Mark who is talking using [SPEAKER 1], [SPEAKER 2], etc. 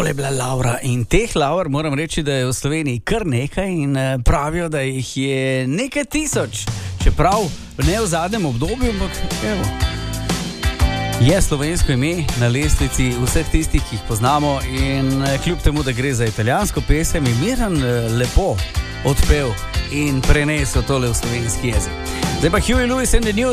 [SPEAKER 1] Tole je bila Laura in teh Laur moram reči, da je v Sloveniji kar nekaj in pravijo, da jih je nekaj tisoč, čeprav ne v zadnjem obdobju, ampak evo, je slovensko ime na lestvici vseh tistih, ki jih poznamo in kljub temu, da gre za italijansko pesem, je Miran lepo odpel in prenesel tole v slovenski jezik. Zdaj pa Huey Lewis and the News.